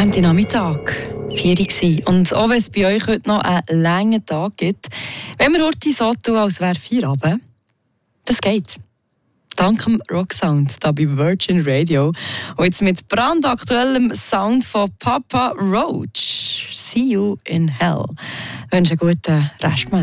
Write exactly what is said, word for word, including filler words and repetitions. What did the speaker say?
Ende Nachmittag, vier Uhr. Und auch wenn es bei euch heute noch einen langen Tag gibt, wenn wir heute so tun, als wäre Feierabend, das geht. Dank dem Rocksound hier bei Virgin Radio. Und jetzt mit brandaktuellem Sound von Papa Roach. See you in hell. Ich wünsche einen guten Restmann.